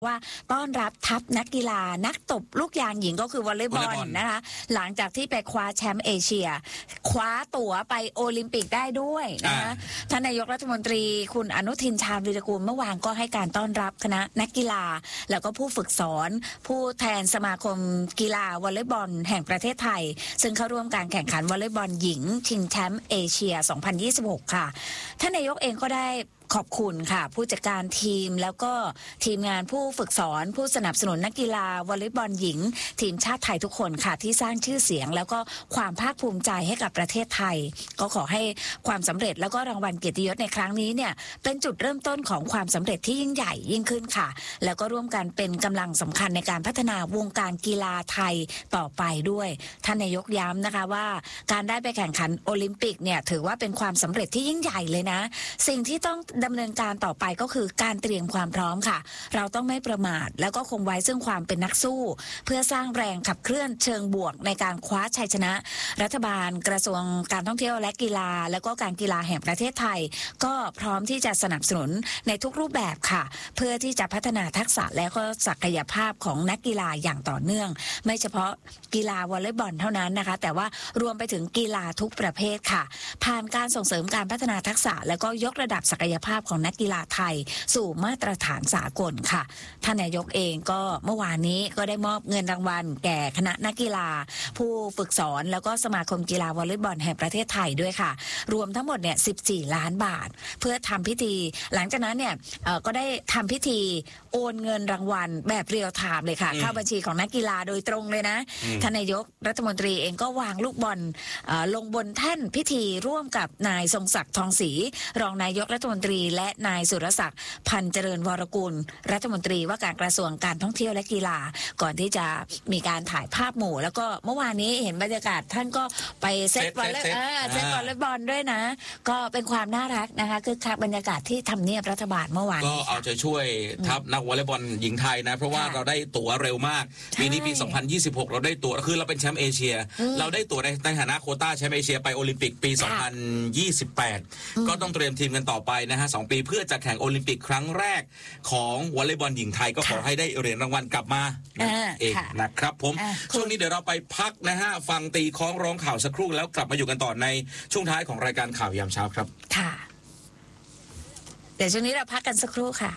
ว่าต้อนรับทัพนักกีฬานักตบลูกยางหญิงก็คือวอลเลย์บอลนะคะหลังจากที่ไปคว้าแชมป์เอเชียคว้าตั๋วไปโอลิมปิกได้ด้วยนะคะท่านนายกรัฐมนตรีคุณอนุทินชาญวีรกูลเมื่อวานก็ให้การต้อนรับคณะนักกีฬาแล้วก็ผู้ฝึกสอนผู้แทนสมาคมกีฬาวอลเลย์บอลแห่งประเทศไทยซึ่งเข้าร่วมการแข่งขันวอลเลย์บอลหญิงชิงแชมป์เอเชีย 2026 ค่ะท่านนายกเองก็ได้ขอบคุณค่ะผู้จัดการทีมแล้วก็ทีมงานผู้ฝึกสอนผู้สนับสนุนนักกีฬาวอลเลย์บอลหญิงทีมชาติไทยทุกคนค่ะที่สร้างชื่อเสียงแล้วก็ความภาคภูมิใจให้กับประเทศไทยก็ขอให้ความสำเร็จแล้วก็รางวัลเกียรติยศในครั้งนี้เนี่ยเป็นจุดเริ่มต้นของความสำเร็จที่ยิ่งใหญ่ยิ่งขึ้นค่ะแล้วก็ร่วมกันเป็นกำลังสำคัญในการพัฒนาวงการกีฬาไทยต่อไปด้วยท่านนายกย้ำนะคะว่าการได้ไปแข่งขันโอลิมปิกเนี่ยถือว่าเป็นความสำเร็จที่ยิ่งใหญ่เลยนะสิ่งที่ต้องดำเนินการต่อไปก็คือการเตรียมความพร้อมค่ะเราต้องไม่ประมาทแล้วก็คงไว้ซึ่งความเป็นนักสู้เพื่อสร้างแรงขับเคลื่อนเชิงบวกในการคว้าชัยชนะรัฐบาลกระทรวงการท่องเที่ยวและกีฬาแล้วก็การกีฬาแห่งประเทศไทยก็พร้อมที่จะสนับสนุนในทุกรูปแบบค่ะเพื่อที่จะพัฒนาทักษะและก็ศักยภาพของนักกีฬาอย่างต่อเนื่องไม่เฉพาะกีฬาวอลเลย์บอลเท่านั้นนะคะแต่ว่ารวมไปถึงกีฬาทุกประเภทค่ะผ่านการส่งเสริมการพัฒนาทักษะแล้วก็ยกระดับศักยภาพของนักกีฬาไทยสู่มาตรฐานสากลค่ะท่านนายกเองก็เมื่อวานนี้ก็ได้มอบเงินรางวัลแก่คณะนักกีฬาผู้ฝึกสอนแล้วก็สมาคมกีฬาวอลเลย์บอลแห่งประเทศไทยด้วยค่ะรวมทั้งหมดเนี่ย14 ล้านบาทเพื่อทำพิธีหลังจากนั้นเนี่ยก็ได้ทำพิธีโอนเงินรางวัลแบบเรียลไทม์เลยค่ะเข้าบัญชีของนักกีฬาโดยตรงเลยนะท่านนายกรัฐมนตรีเองก็วางลูกบอลลงบนแท่นพิธีร่วมกับนายทรงศักดิ์ทองศรีรองนายกรัฐมนตรีและนายสุรศักดิ์พันเจริญวรกุลรัฐมนตรีว่าการกระทรวงการท่องเที่ยวและกีฬาก่อนที่จะมีการถ่ายภาพหมู่แล้วก็เมื่อวานนี้เห็นบรรยากาศท่านก็ไปเซตวอลเลย์บอลด้วยนะก็เป็นความน่ารักนะคะคือคักบรรยากาศที่ทำเนียบรัฐบาลเมื่อวานก็เอาใจช่วยทัพนักวอลเลย์บอลหญิงไทยนะเพราะว่าเราได้ตั๋วเร็วมากปีนี้ปี 2026 เราได้ตั๋วคือเราเป็นแชมป์เอเชียเราได้ตั๋วในฐานะโควต้าแชมป์เอเชียไปโอลิมปิกปี 2028 ก็ต้องเตรียมทีมกันต่อไปนะฮะ2 ปีเพื่อจะแข่งโอลิมปิกครั้งแรกของวอลเลย์บอลหญิงไทยก็ขอให้ได้เหรียญรางวัลกลับมาเองนะครับผมช่วงนี้เดี๋ยวเราไปพักนะฮะฟังตีคล้องร้องข่าวสักครู่แล้วกลับมาอยู่กันต่อในช่วงท้ายของรายการข่าวยามเช้าครับค่ะเดี๋ยวช่วงนี้เราพักกันสักครู่ค่ะ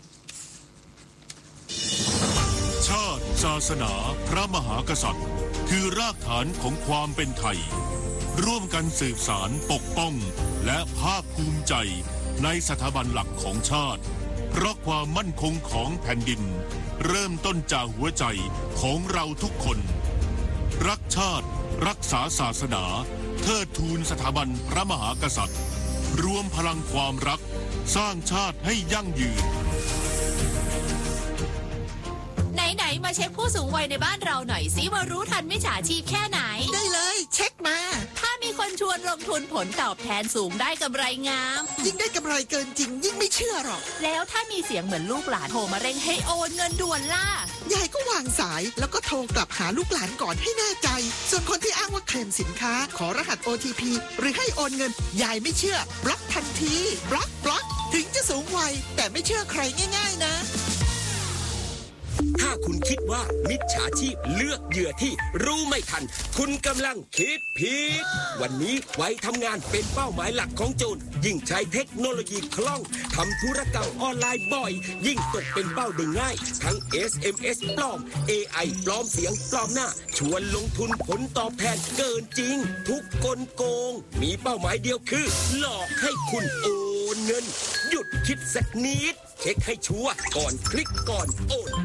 ชาติศาสนาพระมหากษัตริย์คือรากฐานของความเป็นไทยร่วมกันสืบสานปกป้องและภาคภูมิใจในสถาบันหลักของชาติเพราะความมั่นคงของแผ่นดินเริ่มต้นจากหัวใจของเราทุกคนรักชาติรักษาศาสนาเทิดทูนสถาบันพระมหากษัตริย์รวมพลังความรักสร้างชาติให้ยั่งยืนไหนมาเช็คผู้สูงวัยในบ้านเราหน่อยสิว่ารู้ทันมิจฉาชีพแค่ไหนได้เลยเช็คมาถ้ามีคนชวนลงทุนผลตอบแทนสูงได้กำไรงามยิ่งได้กำไรเกินจริงยิ่งไม่เชื่อหรอกแล้วถ้ามีเสียงเหมือนลูกหลานโทรมาเร่งให้โอนเงินด่วนล่ะยายก็วางสายแล้วก็โทรกลับหาลูกหลานก่อนให้แน่ใจส่วนคนที่อ้างว่าเคลมสินค้าขอรหัส OTP หรือให้โอนเงินยายไม่เชื่อบล็อกทันทีบล็อกถึงจะสูงวัยแต่ไม่เชื่อใครง่ายๆนะถ้าคุณคิดว่ามิจฉาชีพเลือกเหยื่อที่รู้ไม่ทันคุณกำลังคิดผิดวันนี้ไว้ทำงานเป็นเป้าหมายหลักของโจรยิ่งใช้เทคโนโลยีคล่องทำธุรกรรมออนไลน์บ่อยยิ่งตกเป็นเป้าได้ง่ายทั้ง SMS ปลอม AI ปลอมเสียงปลอมหน้าชวนลงทุนผลตอบแทนเกินจริงทุกกลโกงมีเป้าหมายเดียวคือหลอกให้คุณโอนเงินหยุดคิดสักนิดเช็คให้ชัวร์ก่อนคลิกก่อนโอน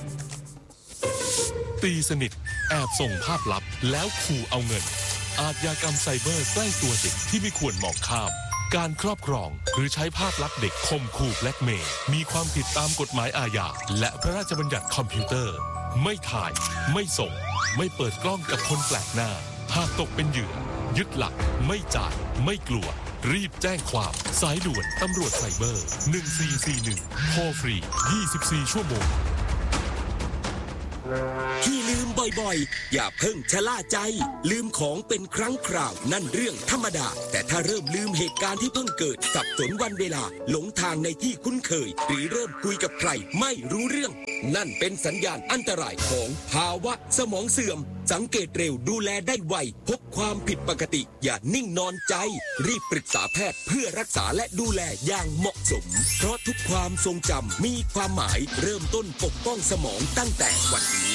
ตีสนิทแอบส่งภาพลับแล้วขู่เอาเงินอาชญากรรมไซเบอร์ใกล้ตัวเด็กที่ไม่ควรมองข้ามการครอบครองหรือใช้ภาพลับเด็กข่มขู่แบล็กเมย์มีความผิดตามกฎหมายอาญาและพระราชบัญญัติคอมพิวเตอร์ไม่ถ่ายไม่ส่งไม่เปิดกล้องกับคนแปลกหน้าหากตกเป็นเหยื่อยึดหลักไม่จ่ายไม่กลัวรีบแจ้งความสายด่วนตำรวจไซเบอร์1441โทรฟรี24 ชั่วโมงที่ลืมบ่อยๆอย่าเพิ่งชะล่าใจลืมของเป็นครั้งคราวนั่นเรื่องธรรมดาแต่ถ้าเริ่มลืมเหตุการณ์ที่เพิ่งเกิดสับสนวันเวลาหลงทางในที่คุ้นเคยหรือเริ่มคุยกับใครไม่รู้เรื่องนั่นเป็นสัญญาณอันตรายของภาวะสมองเสื่อมสังเกตเร็วดูแลได้ไวพบความผิดปกติอย่านิ่งนอนใจรีบปรึกษาแพทย์เพื่อรักษาและดูแลอย่างเหมาะสมเพราะทุกความทรงจำมีความหมายเริ่มต้นปกป้องสมองตั้งแต่วันนี้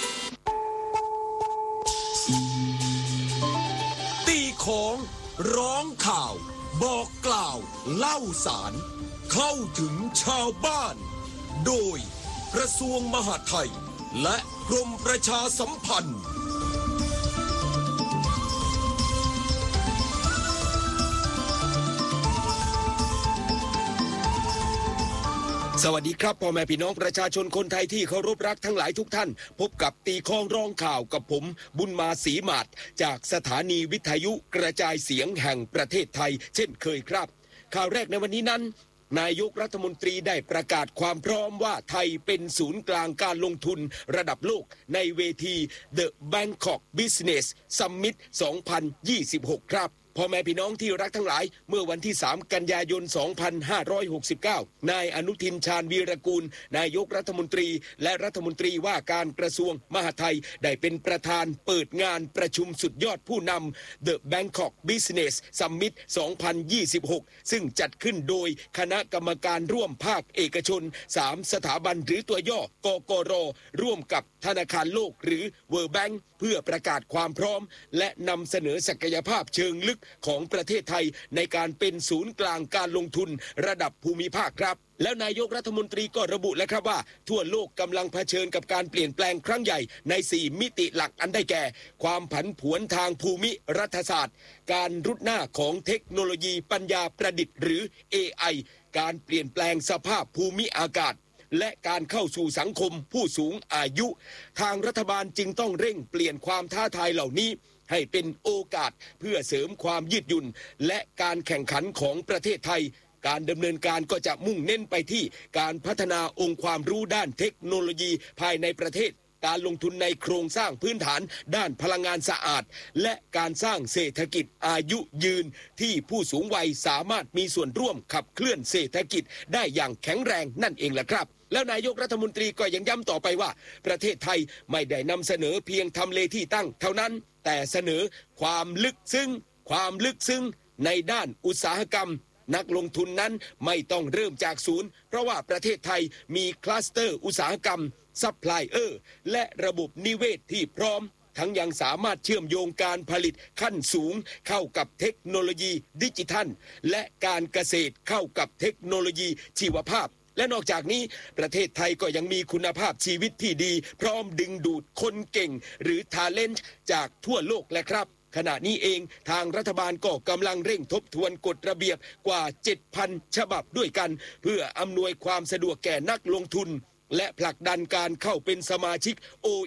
ตีของร้องข่าวบอกกล่าวเล่าสารเข้าถึงชาวบ้านโดยกระทรวงมหาดไทยและกรมประชาสัมพันธ์สวัสดีครับพ่อแม่พี่น้องประชาชนคนไทยที่เคารพรักทั้งหลายทุกท่านพบกับตีคองร้องข่าวกับผมบุญมาศรีหมาดจากสถานีวิทยุกระจายเสียงแห่งประเทศไทยเช่นเคยครับข่าวแรกในวันนี้นั้นนายกรัฐมนตรีได้ประกาศความพร้อมว่าไทยเป็นศูนย์กลางการลงทุนระดับโลกในเวที The Bangkok Business Summit 2026 ครับพ่อแม่พี่น้องที่รักทั้งหลายเมื่อวันที่3กันยายน2569นายอนุทินชาญวีรกูลนายกรัฐมนตรีและรัฐมนตรีว่าการกระทรวงมหาดไทยได้เป็นประธานเปิดงานประชุมสุดยอดผู้นำ The Bangkok Business Summit 2026 ซึ่งจัดขึ้นโดยคณะกรรมการร่วมภาคเอกชน3สถาบันหรือตัวย่อกกร.ร่วมกับธนาคารโลกหรือ World Bank เพื่อประกาศความพร้อมและนำเสนอศักยภาพเชิงลึกของประเทศไทยในการเป็นศูนย์กลางการลงทุนระดับภูมิภาคครับแล้วนายกรัฐมนตรีก็ระบุแล้วครับว่าทั่วโลกกำลังเผชิญกับการเปลี่ยนแปลงครั้งใหญ่ใน4มิติหลักอันได้แก่ความผันผวนทางภูมิรัฐศาสตร์การรุดหน้าของเทคโนโลยีปัญญาประดิษฐ์หรือ AI การเปลี่ยนแปลงสภาพภูมิอากาศและการเข้าสู่สังคมผู้สูงอายุทางรัฐบาลจึงต้องเร่งเปลี่ยนความท้าทายเหล่านี้ให้เป็นโอกาสเพื่อเสริมความยืดหยุ่นและการแข่งขันของประเทศไทยการดำเนินการก็จะมุ่งเน้นไปที่การพัฒนาองค์ความรู้ด้านเทคโนโลยีภายในประเทศการลงทุนในโครงสร้างพื้นฐานด้านพลังงานสะอาดและการสร้างเศรษฐกิจอายุยืนที่ผู้สูงวัยสามารถมีส่วนร่วมขับเคลื่อนเศรษฐกิจได้อย่างแข็งแรงนั่นเองแหละครับแล้วนายกรัฐมนตรีก็ยังย้ำต่อไปว่าประเทศไทยไม่ได้นำเสนอเพียงทำเลที่ตั้งเท่านั้นแต่เสนอความลึกซึ้งในด้านอุตสาหกรรมนักลงทุนนั้นไม่ต้องเริ่มจากศูนย์เพราะว่าประเทศไทยมีคลัสเตอร์อุตสาหกรรมซัพพลายเออร์และระบบนิเวศที่พร้อมทั้งยังสามารถเชื่อมโยงการผลิตขั้นสูงเข้ากับเทคโนโลยีดิจิทัลและการเกษตรเข้ากับเทคโนโลยีชีวภาพและนอกจากนี้ประเทศไทยก็ยังมีคุณภาพชีวิตที่ดีพร้อมดึงดูดคนเก่งหรือ talent จากทั่วโลกและครับขณะนี้เองทางรัฐบาลก็กำลังเร่งทบทวนกฎระเบียบกว่า 7,000 ฉบับด้วยกันเพื่ออำนวยความสะดวกแก่นักลงทุนและผลักดันการเข้าเป็นสมาชิก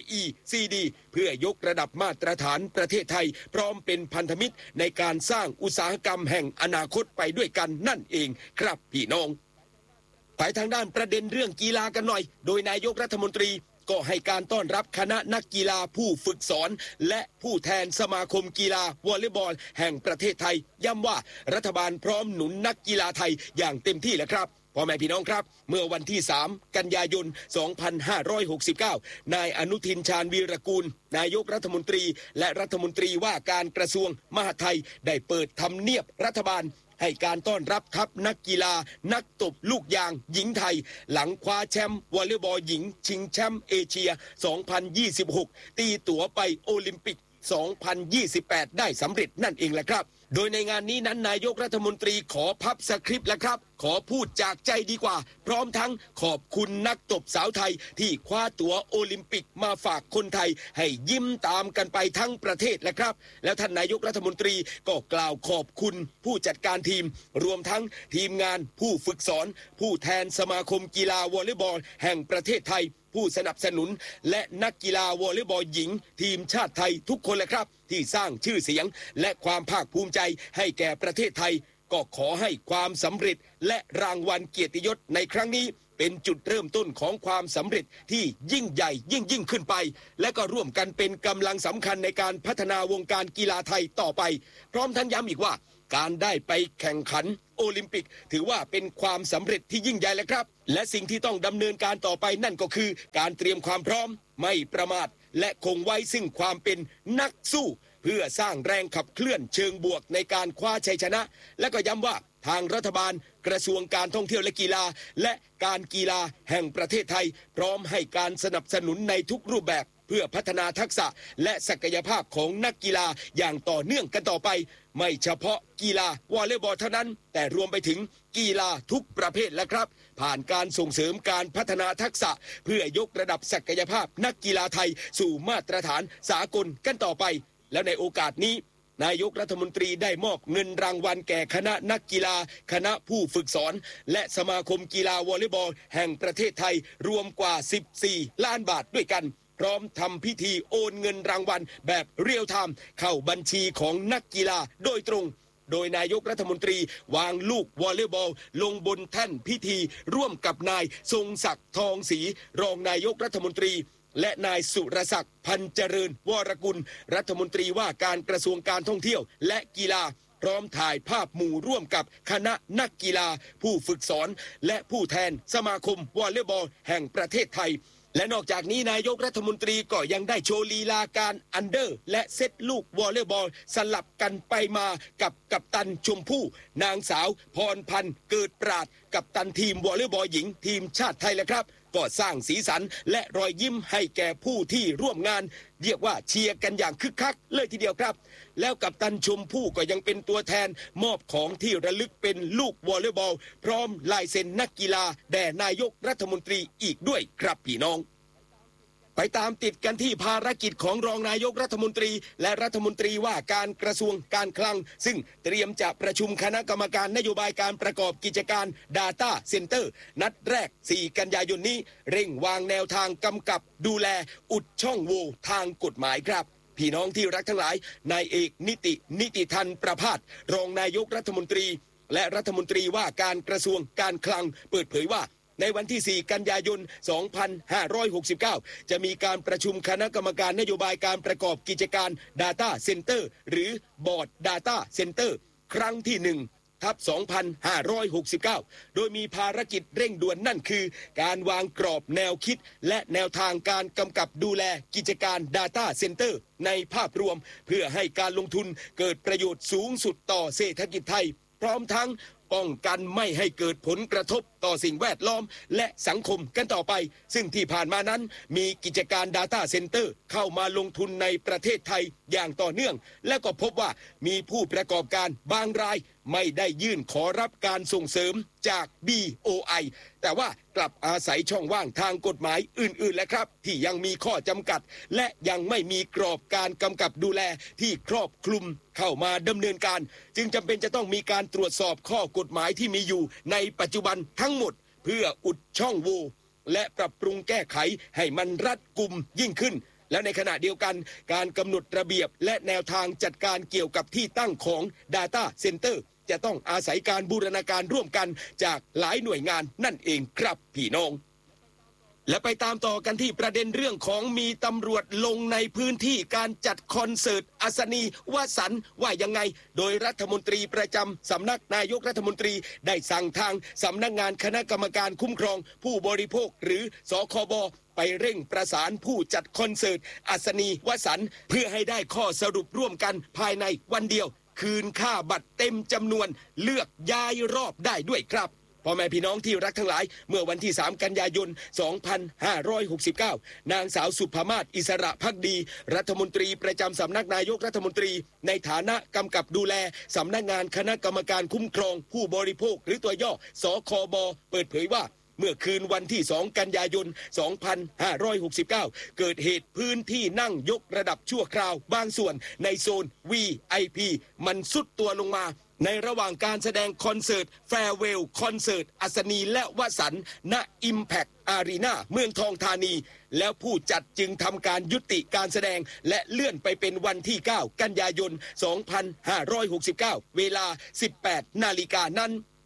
OECD เพื่อยกระดับมาตรฐานประเทศไทยพร้อมเป็นพันธมิตรในการสร้างอุตสาหกรรมแห่งอนาคตไปด้วยกันนั่นเองครับพี่น้องไปทางด้านประเด็นเรื่องกีฬากันหน่อยโดยนายกรัฐมนตรีก็ให้การต้อนรับคณะนักกีฬาผู้ฝึกสอนและผู้แทนสมาคมกีฬาวอลเลย์บอลแห่งประเทศไทยย้ำว่ารัฐบาลพร้อมหนุนนักกีฬาไทยอย่างเต็มที่แหละครับพ่อแม่พี่น้องครับเมื่อวันที่3กันยายน2569นายอนุทินชาญวีรกูลนายกรัฐมนตรีและรัฐมนตรีว่าการกระทรวงมหาดไทยได้เปิดทำเนียบรัฐบาลให้การต้อนรับทัพนักกีฬานักตบลูกยางหญิงไทยหลังคว้าแชมป์วอลเลย์บอลหญิงชิงแชมป์เอเชีย2026ตีตั๋วไปโอลิมปิก2028ได้สำเร็จนั่นเองแหละครับโดยในงานนี้นั้นนายกรัฐมนตรีขอพับสคริปต์แล้วครับขอพูดจากใจดีกว่าพร้อมทั้งขอบคุณนักตบสาวไทยที่คว้าตั๋วโอลิมปิกมาฝากคนไทยให้ยิ้มตามกันไปทั้งประเทศแหละครับแล้วท่านนายกรัฐมนตรีก็กล่าวขอบคุณผู้จัดการทีมรวมทั้งทีมงานผู้ฝึกสอนผู้แทนสมาคมกีฬาวอลเลย์บอลแห่งประเทศไทยผู้สนับสนุนและนักกีฬาวอลเลย์บอลหญิงทีมชาติไทยทุกคนแหละครับที่สร้างชื่อเสียงและความภาคภูมิใจให้แก่ประเทศไทยก็ขอให้ความสำเร็จและรางวัลเกียรติยศในครั้งนี้เป็นจุดเริ่มต้นของความสำเร็จที่ยิ่งใหญ่ยิ่งขึ้นไปและก็ร่วมกันเป็นกำลังสำคัญในการพัฒนาวงการกีฬาไทยต่อไปพร้อมทั้งย้ำอีกว่าการได้ไปแข่งขันโอลิมปิกถือว่าเป็นความสำเร็จที่ยิ่งใหญ่แล้วครับและสิ่งที่ต้องดำเนินการต่อไปนั่นก็คือการเตรียมความพร้อมไม่ประมาทและคงไว้ซึ่งความเป็นนักสู้เพื่อสร้างแรงขับเคลื่อนเชิงบวกในการคว้าชัยชนะและก็ย้ำว่าทางรัฐบาลกระทรวงการท่องเที่ยวและกีฬาและการกีฬาแห่งประเทศไทยพร้อมให้การสนับสนุนในทุกรูปแบบเพื่อพัฒนาทักษะและศักยภาพของนักกีฬาอย่างต่อเนื่องกันต่อไปไม่เฉพาะกีฬาวอลเลย์บอลเท่านั้นแต่รวมไปถึงกีฬาทุกประเภทแล้วครับผ่านการส่งเสริมการพัฒนาทักษะเพื่อยกระดับศักยภาพนักกีฬาไทยสู่มาตรฐานสากลกันต่อไปแล้วในโอกาสนี้นายกรัฐมนตรีได้มอบเงินรางวัลแก่คณะนักกีฬาคณะผู้ฝึกสอนและสมาคมกีฬาวอลเลย์บอลแห่งประเทศไทยรวมกว่า14ล้านบาทด้วยกันพร้อมทำพิธีโอนเงินรางวัลแบบเรียลไทม์เข้าบัญชีของนักกีฬาโดยตรงโดยนายกรัฐมนตรีวางลูกวอลเลย์บอลลงบนแท่นพิธีร่วมกับนายทรงศักดิ์ทองศรีรองนายกรัฐมนตรีและนายสุรศักดิ์พันเจริญวรกุลรัฐมนตรีว่าการกระทรวงการท่องเที่ยวและกีฬาพร้อมถ่ายภาพหมู่ร่วมกับคณะนักกีฬาผู้ฝึกสอนและผู้แทนสมาคมวอลเลย์บอลแห่งประเทศไทยและนอกจากนี้นายกรัฐมนตรีก็ยังได้โชว์ลีลาการอันเดอร์และเซตลูกวอลเลย์บอลสลับกันไปมากับกัปตันชมพู่นางสาวพรพันธ์เกิดปราดกัปตันทีมวอลเลย์บอลหญิงทีมชาติไทยแล้วครับก็สร้างสีสันและรอยยิ้มให้แก่ผู้ที่ร่วมงานเรียกว่าเชียร์กันอย่างคึกคักเลยทีเดียวครับแล้วกัปตันชมพู่ก็ยังเป็นตัวแทนมอบของที่ระลึกเป็นลูกวอลเลย์บอลพร้อมลายเซ็นนักกีฬาแด่นายกรัฐมนตรีอีกด้วยครับพี่น้องไปตามติดกันที่ภารกิจของรองนายกรัฐมนตรีและรัฐมนตรีว่าการกระทรวงการคลังซึ่งเตรียมจะประชุมคณะกรรมการนโยบายการประกอบกิจการ Data Center นัดแรก4กันยายนนี้เร่งวางแนวทางกำกับดูแลอุดช่องโหว่ทางกฎหมายครับพี่น้องที่รักทั้งหลายนายเอกนิติทันประภาสรองนายกรัฐมนตรีและรัฐมนตรีว่าการกระทรวงการคลังเปิดเผยว่าในวันที่4กันยายน2569จะมีการประชุมคณะกรรมการนโยบายการประกอบกิจการ Data Center หรือบอร์ด Data Center ครั้งที่1/2569โดยมีภารกิจเร่งด่วนนั่นคือการวางกรอบแนวคิดและแนวทางการกำกับดูแลกิจการ Data Center ในภาพรวมเพื่อให้การลงทุนเกิดประโยชน์สูงสุดต่อเศรษฐกิจไทยพร้อมทั้งป้องกันไม่ให้เกิดผลกระทบต่อสิ่งแวดล้อมและสังคมกันต่อไปซึ่งที่ผ่านมานั้นมีกิจการ Data Center เข้ามาลงทุนในประเทศไทยอย่างต่อเนื่องและก็พบว่ามีผู้ประกอบการบางรายไม่ได้ยื่นขอรับการส่งเสริมจาก BOI แต่ว่ากลับอาศัยช่องว่างทางกฎหมายอื่นๆและครับที่ยังมีข้อจำกัดและยังไม่มีกรอบการกำกับดูแลที่ครอบคลุมเข้ามาดำเนินการจึงจำเป็นจะต้องมีการตรวจสอบข้อกฎหมายที่มีอยู่ในปัจจุบันทั้งหมดเพื่ออุดช่องโหว่และปรับปรุงแก้ไขให้มันรัดกุมยิ่งขึ้นและในขณะเดียวกันการกำหนดระเบียบและแนวทางจัดการเกี่ยวกับที่ตั้งของ Data Center จะต้องอาศัยการบูรณาการร่วมกันจากหลายหน่วยงานนั่นเองครับพี่น้องและไปตามต่อกันที่ประเด็นเรื่องของมีตำรวจลงในพื้นที่การจัดคอนเสิร์ตอัศนีวสันต์ว่ายังไงโดยรัฐมนตรีประจำสำนักนายกรัฐมนตรีได้สั่งทางสำนักงานคณะกรรมการคุ้มครองผู้บริโภคหรือสคบไปเร่งประสานผู้จัดคอนเสิร์ตอัศนีวสันต์เพื่อให้ได้ข้อสรุปร่วมกันภายในวันเดียวคืนค่าบัตรเต็มจำนวนเลือกย้ายรอบได้ด้วยครับพ่อแม่พี่น้องที่รักทั้งหลายเมื่อวันที่3กันยายน2569นางสาวสุภามาศอิสระภักดีรัฐมนตรีประจำสำนักนายกรัฐมนตรีในฐานะกำกับดูแลสำนักงานคณะกรรมการคุ้มครองผู้บริโภคหรือตัวย่อสคบเปิดเผยว่าเมื่อคืนวันที่2กันยายน2569เกิดเหตุพื้นที่นั่งยกระดับชั่วคราวบางส่วนในโซน VIP มันสุดตัวลงมาในระหว่างการแสดงคอนเสิร์ตแฟร์เวลคอนเสิร์ตอัศนีและวสันต์ณ Impact Arena เมืองทองธานีแล้วผู้จัดจึงทำการยุติการแสดงและเลื่อนไปเป็นวันที่9กันยายน2569เวลา 18 นาฬิกานั้น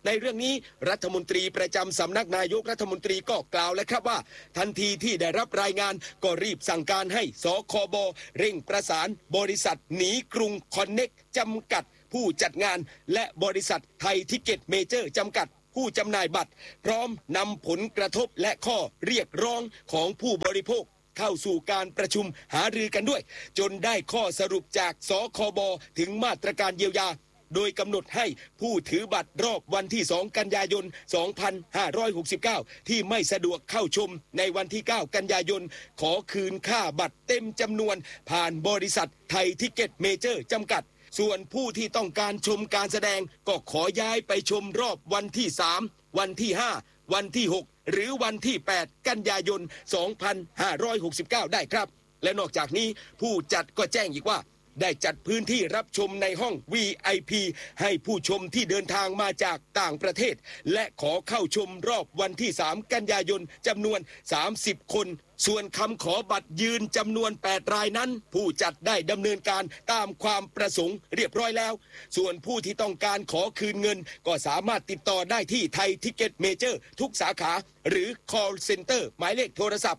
ในเรื่องนี้รัฐมนตรีประจำสำนักนายกรัฐมนตรีก็กล่าวแล้วครับว่าทันทีที่ได้รับรายงานก็รีบสั่งการให้สคบเร่งประสานบริษัทหนีกรุงคอนเน็กจำกัดผู้จัดงานและบริษัทไทยทิเก็ตเมเจอร์จำกัดผู้จำหน่ายบัตรพร้อมนำผลกระทบและข้อเรียกร้องของผู้บริโภคเข้าสู่การประชุมหารือกันด้วยจนได้ข้อสรุปจากสคบถึงมาตรการเยียวยาโดยกำหนดให้ผู้ถือบัตรรอบวันที่2กันยายน2569ที่ไม่สะดวกเข้าชมในวันที่9กันยายนขอคืนค่าบัตรเต็มจำนวนผ่านบริษัทไทยทิเก็ตเมเจอร์จำกัดส่วนผู้ที่ต้องการชมการแสดงก็ขอย้ายไปชมรอบวันที่3วันที่5วันที่6หรือวันที่8กันยายน2569ได้ครับและนอกจากนี้ผู้จัดก็แจ้งอีกว่าได้จัดพื้นที่รับชมในห้อง VIP ให้ผู้ชมที่เดินทางมาจากต่างประเทศและขอเข้าชมรอบวันที่3กันยายนจำนวน30คนส่วนคำขอบัตรยืนจำนวน8รายนั้นผู้จัดได้ดำเนินการตามความประสงค์เรียบร้อยแล้วส่วนผู้ที่ต้องการขอคืนเงินก็สามารถติดต่อได้ที่ไทยทิเก็ตเมเจอร์ทุกสาขาหรือ call center หมายเลขโทรศัพท์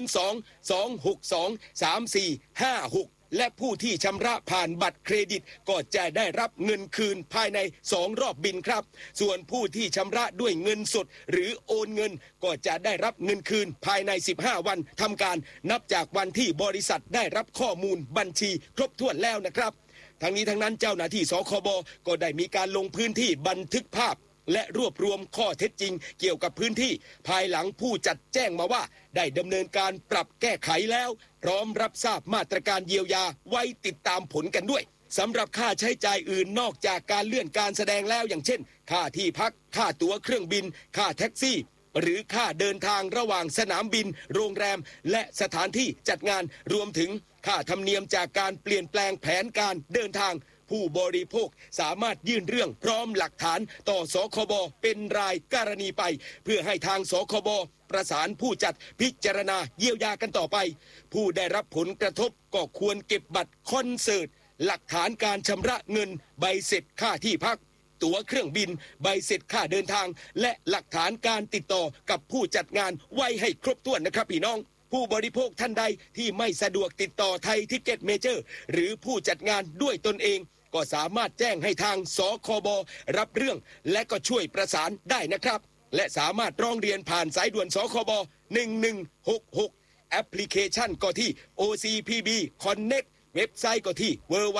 02-262-3456และผู้ที่ชำระผ่านบัตรเครดิตก็จะได้รับเงินคืนภายใน2รอบบินครับส่วนผู้ที่ชำระด้วยเงินสดหรือโอนเงินก็จะได้รับเงินคืนภายใน15วันทำการนับจากวันที่บริษัทได้รับข้อมูลบัญชีครบถ้วนแล้วนะครับทั้งนี้ทั้งนั้นเจ้าหน้าที่สคบก็ได้มีการลงพื้นที่บันทึกภาพและรวบรวมข้อเท็จจริงเกี่ยวกับพื้นที่ภายหลังผู้จัดแจ้งมาว่าได้ดำเนินการปรับแก้ไขแล้วพร้อมรับทราบมาตรการเยียวยาไว้ติดตามผลกันด้วยสำหรับค่าใช้จ่ายอื่นนอกจากการเลื่อนการแสดงแล้วอย่างเช่นค่าที่พักค่าตั๋วเครื่องบินค่าแท็กซี่หรือค่าเดินทางระหว่างสนามบินโรงแรมและสถานที่จัดงานรวมถึงค่าธรรมเนียมจากการเปลี่ยนแปลงแผนการเดินทางผู้บริโภคสามารถยื่นเรื่องพร้อมหลักฐานต่อสคบเป็นรายกรณีไปเพื่อให้ทางสคบประสานผู้จัดพิจารณาเยียวยากันต่อไปผู้ได้รับผลกระทบก็ควรเก็บบัตรคอนเสิร์ตหลักฐานการชำระเงินใบเสร็จค่าที่พักตั๋วเครื่องบินใบเสร็จค่าเดินทางและหลักฐานการติดต่อกับผู้จัดงานไว้ให้ครบถ้วนนะครับพี่น้องผู้บริโภคท่านใดที่ไม่สะดวกติดต่อไทยทิเก็ตเมเจอร์หรือผู้จัดงานด้วยตนเองก็สามารถแจ้งให้ทางสคบรับเรื่องและก็ช่วยประสานได้นะครับและสามารถร้องเรียนผ่านสายด่วนสคบ1166แอปพลิเคชันก็ที่ OCPB Connect เว็บไซต์ก็ที่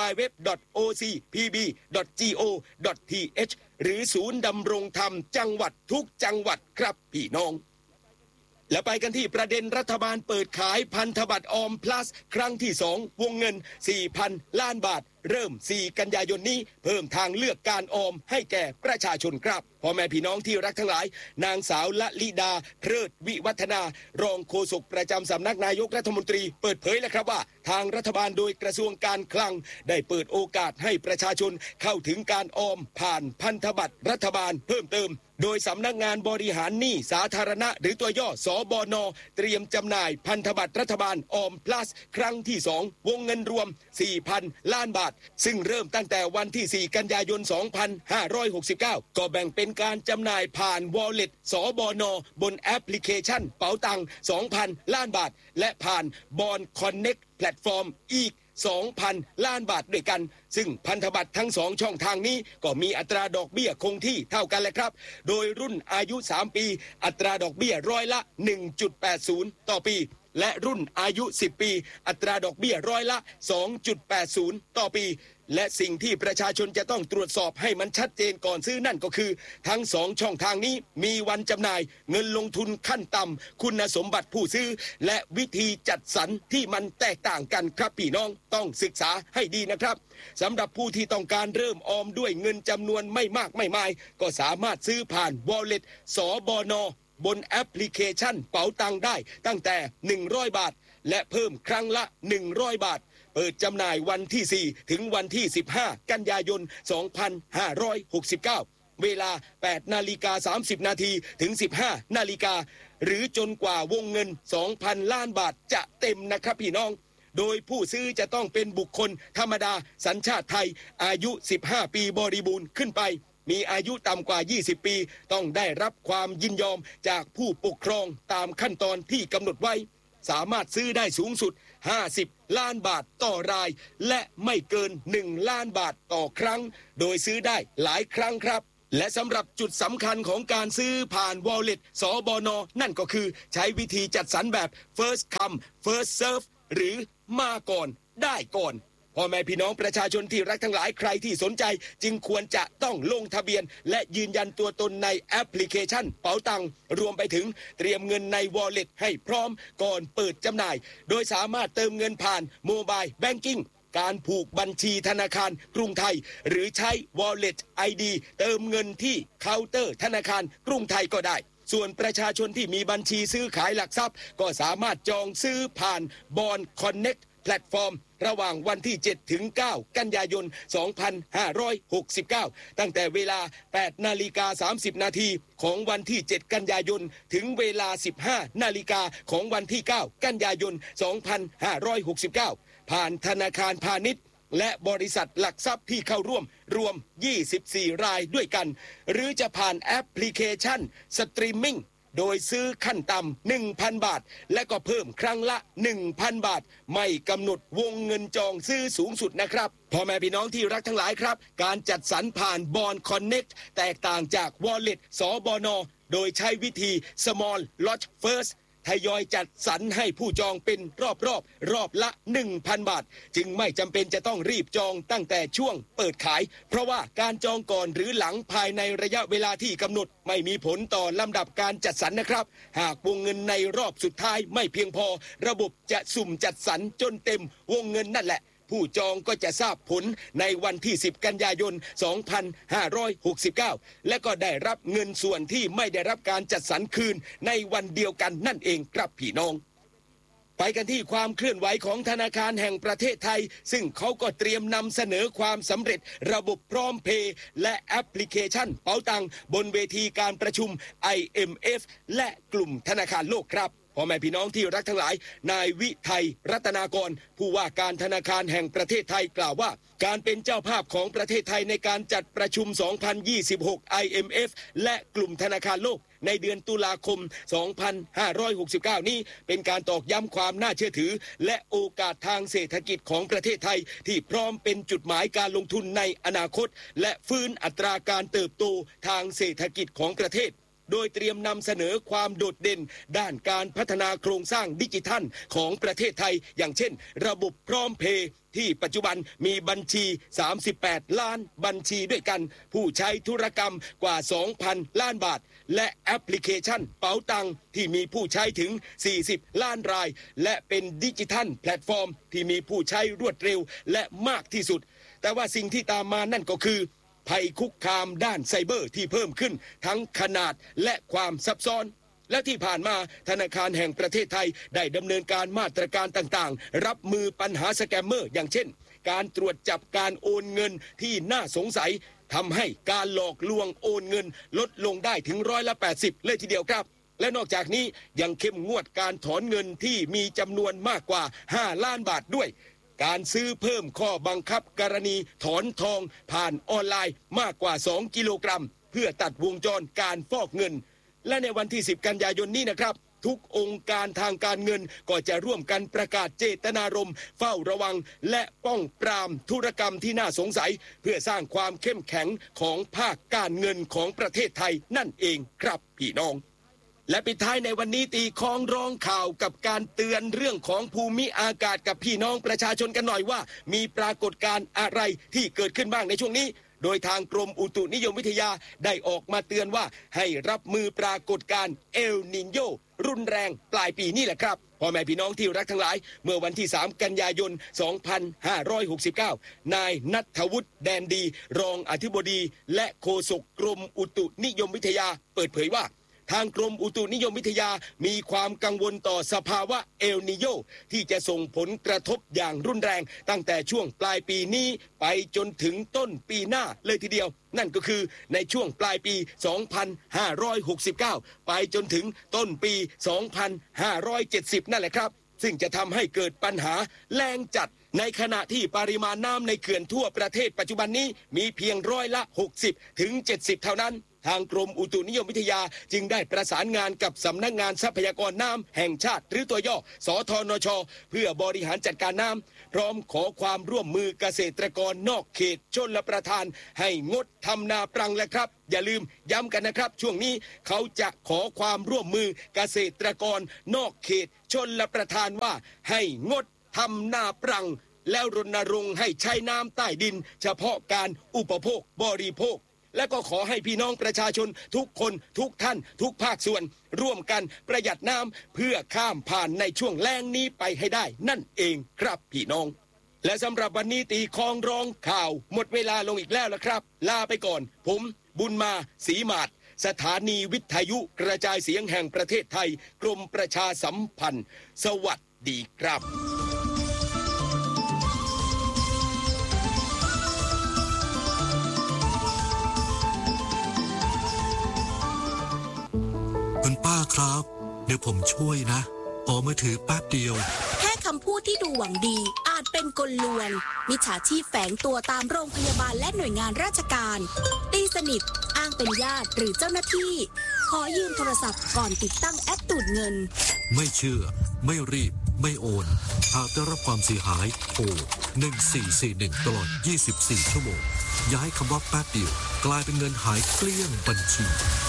www.ocpb.go.th หรือศูนย์ดำรงธรรมจังหวัดทุกจังหวัดครับพี่น้องและไปกันที่ประเด็นรัฐบาลเปิดขายพันธบัตรออม plus ครั้งที่2วงเงิน 4,000 ล้านบาทเริ่ม4กันยายนนี้เพิ่มทางเลือกการออมให้แก่ประชาชนครับพ่อแม่พี่น้องที่รักทั้งหลายนางสาวละลิดาเพลิดวิวัฒนารองโฆษกประจำสำนักนายกรัฐมนตรีเปิดเผยแล้วครับว่าทางรัฐบาลโดยกระทรวงการคลังได้เปิดโอกาสให้ประชาชนเข้าถึงการออมผ่านพันธบัตรรัฐบาลเพิ่มเติมโดยสำนักงานบริหารหนี้สาธารณะหรือตัวย่อสบน.เตรียมจำหน่ายพันธบัตรรัฐบาลออม plus ครั้งที่2วงเงินรวม 4,000 ล้านบาทซึ่งเริ่มตั้งแต่วันที่4กันยายน2569ก็แบ่งเป็นการจำหน่ายผ่าน Wallet สบน.บนแอปพลิเคชันเป๋าตัง 2,000 ล้านบาทและผ่านบอนคอนเน็กแพลตฟอร์มอีก2,000 ล้านบาทด้วยกันซึ่งพันธบัตรทั้ง2ช่องทางนี้ก็มีอัตราดอกเบี้ยคงที่เท่ากันแหละครับโดยรุ่นอายุ3ปีอัตราดอกเบี้ยร้อยละ 1.80 ต่อปีและรุ่นอายุ10ปีอัตราดอกเบี้ยร้อยละ 2.80 ต่อปีและสิ่งที่ประชาชนจะต้องตรวจสอบให้มันชัดเจนก่อนซื้อนั่นก็คือทั้ง2ช่องทางนี้มีวันจำหน่ายเงินลงทุนขั้นต่ำคุณสมบัติผู้ซื้อและวิธีจัดสรรที่มันแตกต่างกันครับพี่น้องต้องศึกษาให้ดีนะครับสำหรับผู้ที่ต้องการเริ่มออมด้วยเงินจำนวนไม่มากไม่มายก็สามารถซื้อผ่าน Wallet สบน.บนแอปพลิเคชันเป๋าตังได้ตั้งแต่100บาทและเพิ่มครั้งละ100บาทเปิดจำหน่ายวันที่4ถึงวันที่15กันยายน2569เวลา 8:30 นาทีถึง 15 นาฬิกาหรือจนกว่าวงเงิน 2,000 ล้านบาทจะเต็มนะครับพี่น้องโดยผู้ซื้อจะต้องเป็นบุคคลธรรมดาสัญชาติไทยอายุ15ปีบริบูรณ์ขึ้นไปมีอายุต่ำกว่า20ปีต้องได้รับความยินยอมจากผู้ปกครองตามขั้นตอนที่กำหนดไว้สามารถซื้อได้สูงสุด50 ล้านบาทต่อรายและไม่เกิน1 ล้านบาทต่อครั้งโดยซื้อได้หลายครั้งครับและสำหรับจุดสำคัญของการซื้อผ่าน Wallet สบน.นั่นก็คือใช้วิธีจัดสรรแบบ First Come First Serve หรือมาก่อนได้ก่อนพ่อแม่พี่น้องประชาชนที่รักทั้งหลายใครที่สนใจจึงควรจะต้องลงทะเบียนและยืนยันตัวตนในแอปพลิเคชันเป๋าตังรวมไปถึงเตรียมเงินใน Wallet ให้พร้อมก่อนเปิดจำหน่ายโดยสามารถเติมเงินผ่านโมบายแบงกิ้งการผูกบัญชีธนาคารกรุงไทยหรือใช้ Wallet ID เติมเงินที่เคาน์เตอร์ธนาคารกรุงไทยก็ได้ส่วนประชาชนที่มีบัญชีซื้อขายหลักทรัพย์ก็สามารถจองซื้อผ่านบอนคอนเน็กต์แพลตฟอร์มระหว่างวันที่7ถึง9กันยายน2569ตั้งแต่เวลา 8:30 นาทีของวันที่7กันยายนถึงเวลา 15 นาฬิกาของวันที่9กันยายน2569ผ่านธนาคารพาณิชย์และบริษัทหลักทรัพย์ที่เข้าร่วมรวม24รายด้วยกันหรือจะผ่านแอปพลิเคชันสตรีมมิ่งโดยซื้อขั้นต่ำ 1,000 บาทและก็เพิ่มครั้งละ 1,000 บาทไม่กำหนดวงเงินจองซื้อสูงสุดนะครับพ่อแม่พี่น้องที่รักทั้งหลายครับการจัดสรรผ่านบอนคอนเน็กต์แตกต่างจาก Wallet สบน.โดยใช้วิธี Small Lot Firstทยอยจัดสรรให้ผู้จองเป็นรอบละ 1,000 บาทจึงไม่จำเป็นจะต้องรีบจองตั้งแต่ช่วงเปิดขายเพราะว่าการจองก่อนหรือหลังภายในระยะเวลาที่กำหนดไม่มีผลต่อลำดับการจัดสรรนะครับหากวงเงินในรอบสุดท้ายไม่เพียงพอระบบจะสุ่มจัดสรรจนเต็มวงเงินนั่นแหละผู้จองก็จะทราบผลในวันที่10กันยายน2569และก็ได้รับเงินส่วนที่ไม่ได้รับการจัดสรรคืนในวันเดียวกันนั่นเองครับพี่น้องไปกันที่ความเคลื่อนไหวของธนาคารแห่งประเทศไทยซึ่งเขาก็เตรียมนำเสนอความสำเร็จระบบพร้อมเพย์และแอปพลิเคชันเป๋าตังบนเวทีการประชุม IMF และกลุ่มธนาคารโลกครับพ่อแม่พี่น้องที่รักทั้งหลายนายวิไทยรัตนากรผู้ว่าการธนาคารแห่งประเทศไทยกล่าวว่าการเป็นเจ้าภาพของประเทศไทยในการจัดประชุม 2026 IMF และกลุ่มธนาคารโลกในเดือนตุลาคม 2569 นี้เป็นการตอกย้ำความน่าเชื่อถือและโอกาสทางเศรษฐกิจของประเทศไทยที่พร้อมเป็นจุดหมายการลงทุนในอนาคตและฟื้นอัตราการเติบโตทางเศรษฐกิจของประเทศโดยเตรียมนำเสนอความโดดเด่นด้านการพัฒนาโครงสร้างดิจิทัลของประเทศไทยอย่างเช่นระบบพร้อมเพย์ที่ปัจจุบันมีบัญชี38ล้านบัญชีด้วยกันผู้ใช้ธุรกรรมกว่า 2,000 ล้านบาทและแอปพลิเคชันเป๋าตังที่มีผู้ใช้ถึง40ล้านรายและเป็นดิจิทัลแพลตฟอร์มที่มีผู้ใช้รวดเร็วและมากที่สุดแต่ว่าสิ่งที่ตามมานั่นก็คือภัยคุกคามด้านไซเบอร์ที่เพิ่มขึ้นทั้งขนาดและความซับซ้อนและที่ผ่านมาธนาคารแห่งประเทศไทยได้ดำเนินการมาตรการต่างๆรับมือปัญหาสแกมเมอร์อย่างเช่นการตรวจจับการโอนเงินที่น่าสงสัยทำให้การหลอกลวงโอนเงินลดลงได้ถึง80%เลยทีเดียวครับและนอกจากนี้ยังเข้มงวดการถอนเงินที่มีจำนวนมากกว่า5ล้านบาทด้วยการซื้อเพิ่มข้อบังคับกรณีถอนทองผ่านออนไลน์มากกว่า2กิโลกรัมเพื่อตัดวงจรการฟอกเงินและในวันที่10กันยายนนี้นะครับทุกองค์การทางการเงินก็จะร่วมกันประกาศเจตนารมณ์เฝ้าระวังและป้องปรามธุรกรรมที่น่าสงสัยเพื่อสร้างความเข้มแข็งของภาคการเงินของประเทศไทยนั่นเองครับพี่น้องและปิดท้ายในวันนี้ตีคล้องร้องข่าวกับการเตือนเรื่องของภูมิอากาศกับพี่น้องประชาชนกันหน่อยว่ามีปรากฏการณ์อะไรที่เกิดขึ้นบ้างในช่วงนี้โดยทางกรมอุตุนิยมวิทยาได้ออกมาเตือนว่าให้รับมือปรากฏการณ์เอลนิโญรุนแรงปลายปีนี่แหละครับพ่อแม่พี่น้องที่รักทั้งหลายเมื่อวันที่3กันยายน2569นายณัฐวุฒิแดนดีรองอธิบดีและโฆษกกรมอุตุนิยมวิทยาเปิดเผยว่าทางกรมอุตุนิยมวิทยามีความกังวลต่อสภาวะเอลนิโญที่จะส่งผลกระทบอย่างรุนแรงตั้งแต่ช่วงปลายปีนี้ไปจนถึงต้นปีหน้าเลยทีเดียวนั่นก็คือในช่วงปลายปี 2569 ไปจนถึงต้นปี 2570 นั่นแหละครับซึ่งจะทำให้เกิดปัญหาแล้งจัดในขณะที่ปริมาณน้ำในเขื่อนทั่วประเทศปัจจุบันนี้มีเพียง60%ถึง 70%เท่านั้นทางกรมอุตุนิยมวิทยาจึงได้ประสานงานกับสำนักงานทรัพยากรน้ำแห่งชาติหรือตัวย่อสทนช.เพื่อบริหารจัดการน้ำพร้อมขอความร่วมมือเกษตรกรนอกเขตชลประทานให้งดทำนาปรังและครับอย่าลืมย้ำกันนะครับช่วงนี้เขาจะขอความร่วมมือเกษตรกรนอกเขตชลประทานว่าให้งดทำนาปรังแล้วรณรงค์ให้ใช้น้ำใต้ดินเฉพาะการอุปโภคบริโภคและก็ขอให้พี่น้องประชาชนทุกคนทุกท่านทุกภาคส่วนร่วมกันประหยัดน้ำเพื่อข้ามผ่านในช่วงแล้งนี้ไปให้ได้นั่นเองครับพี่น้องและสำหรับวันนี้ตีคองร้องข่าวหมดเวลาลงอีกแล้วละครับลาไปก่อนผมบุญมาศรีมาศสถานีวิทยุกระจายเสียงแห่งประเทศไทยกรมประชาสัมพันธ์สวัสดีครับคุณป้าครับเดี๋ยวผมช่วยนะขอมือถือแป๊บเดียวแค่คำพูดที่ดูหวังดีอาจเป็นกลลวงมิจฉาชีพแฝงตัวตามโรงพยาบาลและหน่วยงานราชการตีสนิทอ้างเป็นญาติหรือเจ้าหน้าที่ขอยืมโทรศัพท์ก่อนติดตั้งแอปดูดเงินไม่เชื่อไม่รีบไม่โอนหากได้รับความเสียหายโทร1441ตลอด24 ชั่วโมงอย่าให้คำว่าแป๊บเดียวกลายเป็นเงินหายเกลี้ยงบัญชี